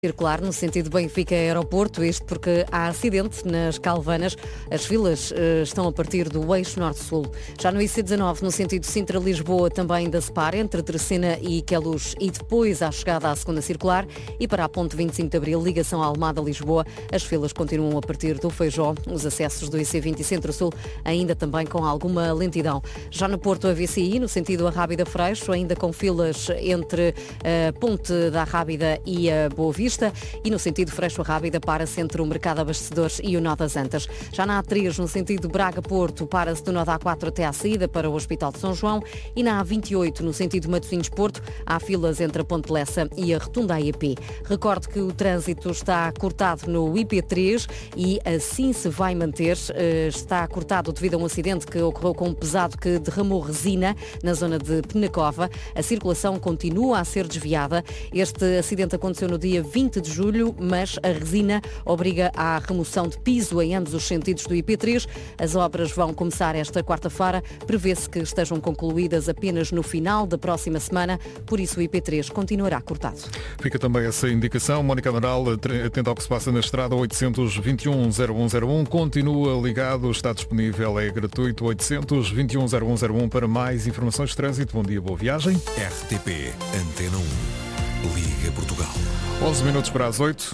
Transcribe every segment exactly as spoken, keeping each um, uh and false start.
Circular no sentido Benfica-Aeroporto, isto porque há acidente nas Calvanas. As filas eh, estão a partir do eixo norte-sul. Já no I C dezanove, no sentido Sintra-Lisboa, também da Separ, entre Terceira e Queluz, e depois à chegada à segunda circular. E para a ponte vinte e cinco de Abril, ligação à Almada-Lisboa, as filas continuam a partir do Feijó. Os acessos do I C vinte e Centro-Sul ainda também com alguma lentidão. Já no Porto, a V C I, no sentido Arrábida-Freixo, ainda com filas entre a ponte da Arrábida e a Boa Vista. E no sentido Freixo-Rábida para-se entre o Mercado Abastecedores e o Nó das Antas. Já na A três, no sentido Braga-Porto, para-se do Nó da A quatro até à saída para o Hospital de São João. E na A vinte e oito, no sentido Matosinhos-Porto, há filas entre a Ponte Lessa e a Rotunda A I P. Recordo que o trânsito está cortado no I P três e assim se vai manter. Está cortado devido a um acidente que ocorreu com um pesado que derramou resina na zona de Penacova. A circulação continua a ser desviada. Este acidente aconteceu no dia vinte de julho, mas a resina obriga à remoção de piso em ambos os sentidos do I P três. As obras vão começar esta quarta-feira. Prevê-se que estejam concluídas apenas no final da próxima semana, por isso o I P três continuará cortado. Fica também essa indicação. Mónica Amaral, atenta ao que se passa na estrada. Oitocentos e vinte e um, zero um zero um. Continua ligado, está disponível, é gratuito. Oitocentos e vinte e um, zero um zero um para mais informações de trânsito. Bom dia, boa viagem. R T P Antena um. Liga Portugal. onze minutos para as oito.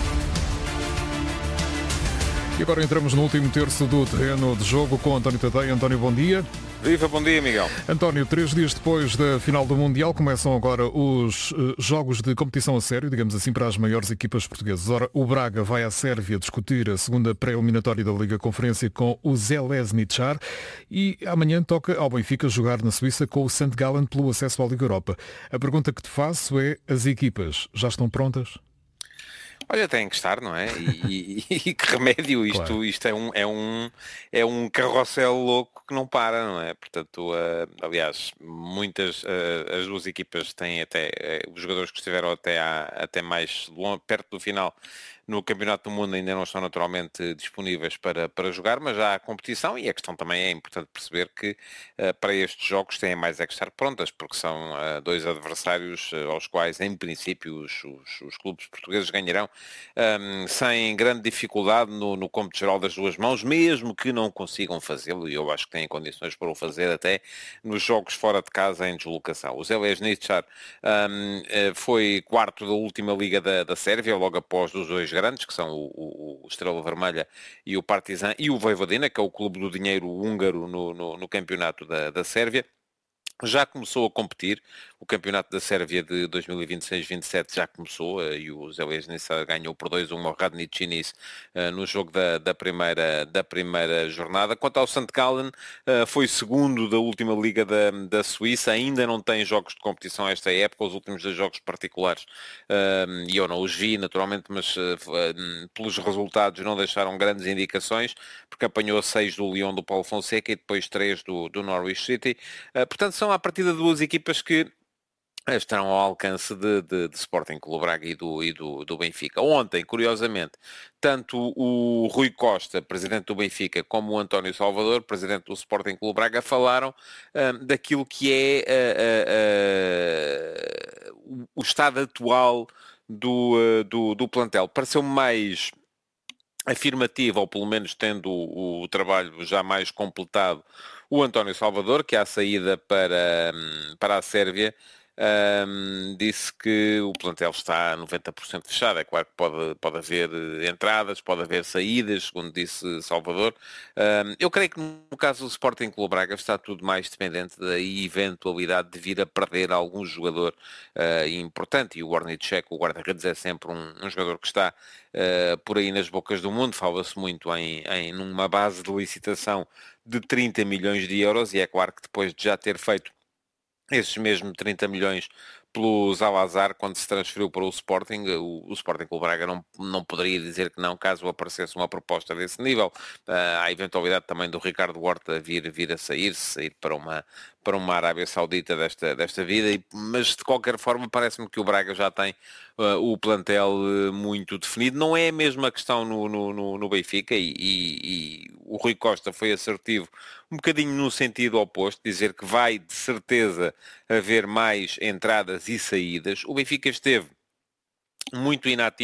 E agora entramos no último terço do terreno de jogo com António Tadeia. António, bom dia. Viva, bom dia, Miguel. António, três dias depois da final do Mundial, começam agora os uh, jogos de competição a sério, digamos assim, para as maiores equipas portuguesas. Ora, o Braga vai à Sérvia discutir a segunda pré-eliminatória da Liga Conferência com o Željezničar e amanhã toca ao Benfica jogar na Suíça com o Sankt Gallen pelo acesso à Liga Europa. A pergunta que te faço é, as equipas já estão prontas? Olha, tem que estar, não é? E, e, e que remédio, isto, Claro. isto é, um, é, um, é um carrossel louco que não para, não é? Portanto, uh, aliás, muitas, uh, as duas equipas têm até, uh, os jogadores que estiveram até, à, até mais longe, perto do final no Campeonato do Mundo ainda não estão naturalmente disponíveis para, para jogar, mas já há competição e a questão também é importante perceber que uh, para estes jogos têm mais é que estar prontas, porque são uh, dois adversários uh, aos quais, em princípio, os, os, os clubes portugueses ganharão um, sem grande dificuldade no, no cômputo geral das duas mãos, mesmo que não consigam fazê-lo, e eu acho que têm condições para o fazer até nos jogos fora de casa em deslocação. O Željezničar um, foi quarto da última Liga da, da Sérvia, logo após os dois grandes, que são o, o, o Estrela Vermelha e o Partizan, e o Vojvodina, que é o clube do dinheiro húngaro no, no, no campeonato da, da Sérvia. Já começou a competir, o campeonato da Sérvia de dois mil e vinte e seis vinte e sete já começou e o Željezničar ganhou por dois a um ao Radničani no jogo da, da, primeira, da primeira jornada. Quanto ao Sankt Gallen, foi segundo da última Liga da, da Suíça, ainda não tem jogos de competição esta época, os últimos dois jogos particulares, e eu não os vi naturalmente, mas pelos resultados não deixaram grandes indicações, porque apanhou seis do Lyon do Paulo Fonseca e depois três do, do Norwich City. Portanto, são à partida duas equipas que estarão ao alcance de, de, de Sporting Clube Braga e, do, e do, do Benfica. Ontem, curiosamente, tanto o Rui Costa, presidente do Benfica, como o António Salvador, presidente do Sporting Clube Braga, falaram um, daquilo que é uh, uh, uh, o estado atual do, uh, do, do plantel. Pareceu-me mais afirmativo, ou pelo menos tendo o, o trabalho já mais completado, o António Salvador, que à saída para, para a Sérvia, um, disse que o plantel está a noventa por cento fechado. É claro que pode, pode haver entradas, pode haver saídas, segundo disse Salvador. Um, eu creio que no caso do Sporting Clube Braga está tudo mais dependente da eventualidade de vir a perder algum jogador uh, importante. E o Orniček, o guarda-redes, é sempre um, um jogador que está uh, por aí nas bocas do mundo. Fala-se muito em, em numa base de licitação de trinta milhões de euros, e é claro que depois de já ter feito esses mesmos trinta milhões pelo Zalazar, quando se transferiu para o Sporting, o, o Sporting Clube Braga não, não poderia dizer que não, caso aparecesse uma proposta desse nível. Uh, há a eventualidade também do Ricardo Horta vir, vir a sair, sair para uma, para uma Arábia Saudita desta, desta vida, e, mas de qualquer forma parece-me que o Braga já tem uh, o plantel uh, muito definido. Não é a mesma questão no, no, no, no Benfica, e, e, e o Rui Costa foi assertivo um bocadinho no sentido oposto, dizer que vai de certeza haver mais entradas e saídas. O Benfica esteve muito inativo